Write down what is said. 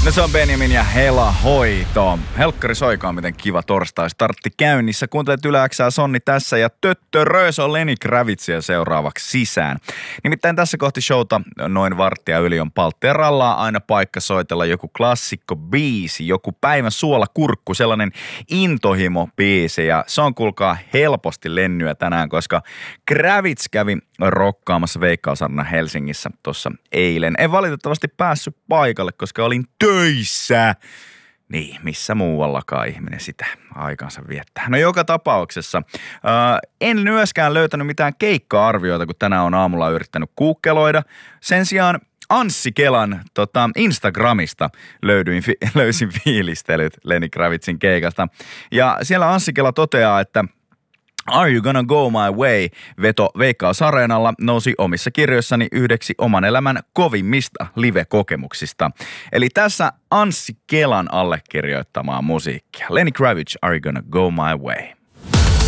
No se on Benjamin ja Hela Hoito. Helkkari soikaa, miten kiva torstai startti käynnissä. Kuuntelet Yle X:ää, Sonni tässä ja Töttörös on Lenny Kravitzia seuraavaksi sisään. Nimittäin tässä kohti showta noin varttia yli on palttia rallaa aina paikka soitella joku klassikko biisi, joku päivän suolakurkku, sellainen intohimo biisi. Ja se on kuulkaa helposti Lennyä tänään, koska Kravitz kävi rokkaamassa Veikkausarena Helsingissä tuossa eilen. En valitettavasti päässyt paikalle, koska olin töissä. Niin, missä muuallakaan ihminen sitä aikansa viettää. No joka tapauksessa en myöskään löytänyt mitään keikka-arvioita, kun tänään on aamulla yrittänyt kuukkeloida. Sen sijaan Anssi Kelan Instagramista löysin fiilistelyt Lenny Kravitzin keikasta. Ja siellä Anssi Kela toteaa, että Are You Gonna Go My Way -veto Veikkausareenalla nousi omissa kirjoissani yhdeksi oman elämän kovimmista live-kokemuksista. Eli tässä Anssi Kelan allekirjoittamaa musiikkia. Lenny Kravitz, Are You Gonna Go My Way?